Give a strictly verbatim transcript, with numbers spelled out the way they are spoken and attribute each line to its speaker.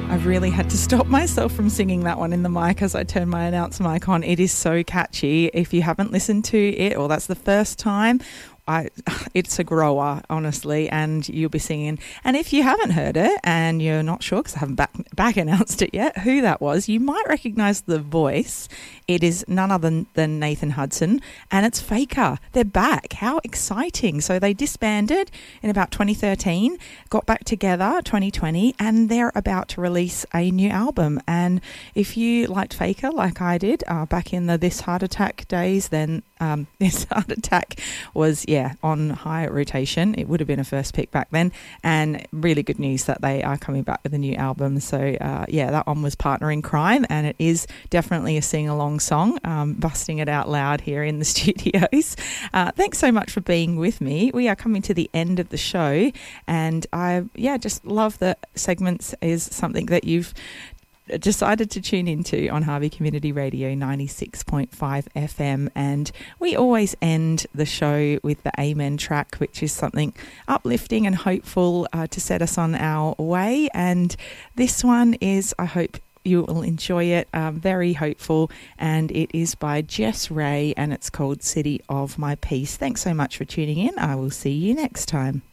Speaker 1: I really had to stop myself from singing that one in the mic as I turned my announce mic on. It is so catchy. If you haven't listened to it, or that's the first time, I, it's a grower, honestly, and you'll be singing. And if you haven't heard it and you're not sure, because I haven't back, back announced it yet, who that was, you might recognise the voice. It is none other than, than Nathan Hudson, and it's Faker. They're back. How exciting. So they disbanded in about twenty thirteen, got back together twenty twenty, and they're about to release a new album. And if you liked Faker like I did uh, back in the This Heart Attack days, then um, This Heart Attack was, yeah, on high rotation. It would have been a first pick back then, and really good news that they are coming back with a new album. So uh, yeah, that one was Partner in Crime, and it is definitely a sing-along song, um, busting it out loud here in the studios. Uh, thanks so much for being with me. We are coming to the end of the show, and I yeah just love that segments is something that you've decided to tune into on Harvey Community Radio ninety-six point five F M, and we always end the show with the Amen track, which is something uplifting and hopeful uh, to set us on our way. And this one is, I hope you will enjoy it, um, very hopeful, and it is by Jess Ray, and it's called City of My Peace. Thanks so much for tuning in. I will see you next time.